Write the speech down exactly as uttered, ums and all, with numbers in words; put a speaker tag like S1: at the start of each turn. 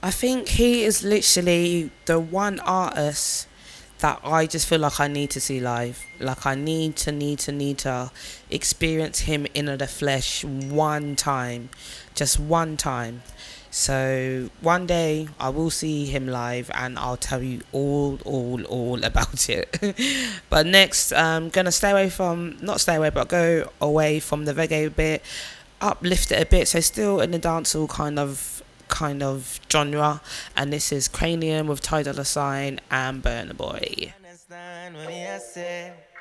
S1: I think he is literally the one artist that I just feel like I need to see live. Like I need to need to need to experience him in the flesh one time. Just one time. So one day I will see him live and I'll tell you all all all about it. But next I'm gonna stay away from not stay away but go away from the reggae bit, uplift it a bit, so still in the dancehall kind of kind of genre, and this is Cranium with Ty Dolla Sign and Burna Boy.
S2: Understand what me I say?